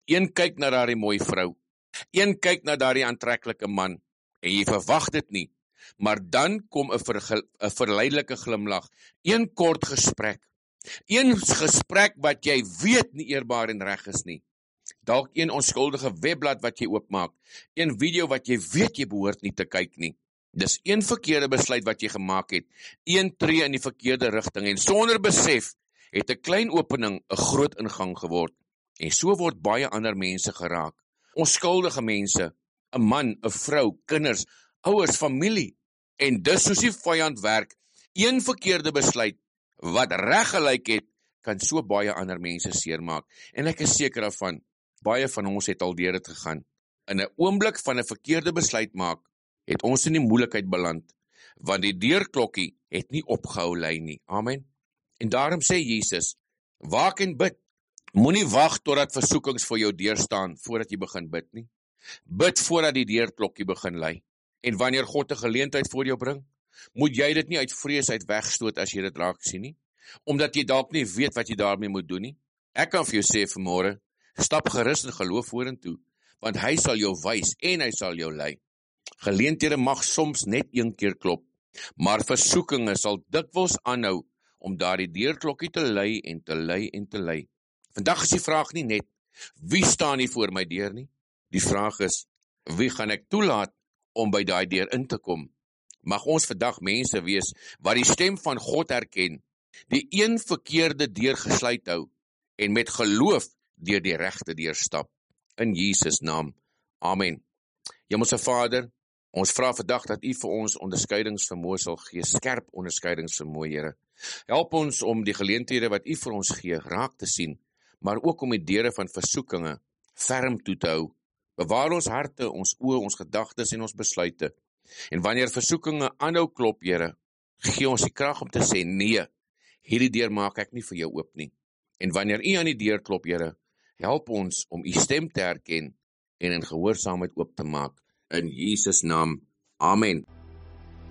Een kyk na daardie mooi vrou. Een kyk na daardie aantreklike man. En jy verwag dit nie. Maar dan kom 'n verleidelike glimlag. Een kort gesprek. Een gesprek wat jy weet nie eerbaar en reg is nie. Dalk een onskuldige webblad wat jy oopmaak. Een video wat jy weet jy behoort nie te kyk nie. Dis een verkeerde besluit wat jy gemaak het. Een tree in die verkeerde rigting en sonder besef het 'n klein opening 'n groot ingang geword. En so word baie ander mense geraak. Onskuldige mense, 'n man, 'n vrou, kinders, ouers, familie. En dis soos die vyand werk. Een verkeerde besluit wat reg gelyk het, kan so baie ander mense seermaak. En ek is seker daarvan, baie van ons het al deur dit gegaan. In 'n oomblik van 'n verkeerde besluit maak, het ons in die moeilikheid beland, want die deurklokkie het nie opgehou lui nie. Amen. En daarom sê Jesus, waak en bid. Moenie wag totdat versoekings voor jou deur staan voordat jy begin bid nie. Bid voordat die deurklokkie begin lui. En wanneer God 'n geleentheid voor jou bring, moet jy dit nie uit vrees uit wegstoot as jy dit raak sien nie, omdat jy dalk nie weet wat jy daarmee moet doen nie. Ek kan vir jou sê vanmôre, stap gerus in geloof vorentoe, want hy sal jou wys en hy sal jou lei. Geleenthede mag soms net een keer klop, maar versoekinge sal dikwels aanhou om daardie deurklokkie te lui en te lui en te lui. Vandag is die vraag nie net, wie staan hier voor my deur nie? Die vraag is, wie gaan ek toelaat om by daai deur in te kom? Mag ons vandag mense wees wat die stem van God herken, die een verkeerde deur gesluit hou en met geloof deur die regte deur stap. In Jesus naam. Amen. Hemelse Vader, ons vra vandag dat U vir ons onderskeidingsvermoë sal gee, skerp onderskeidingsvermoë, Here. Help ons om die geleenthede wat U vir ons gee, raak te sien, maar ook om die deure van versoekinge ferm toe te hou. Bewaar ons harte, ons oë, ons gedagtes en ons besluite. En wanneer versoekinge aanhou klop, Here, gee ons die krag om te sê, nee, hierdie deur maak ek nie vir jou oop nie. En wanneer U aan die deur klop, Here, help ons om U stem te herken en in gehoorsaamheid oop te maak. In Jesus naam. Amen.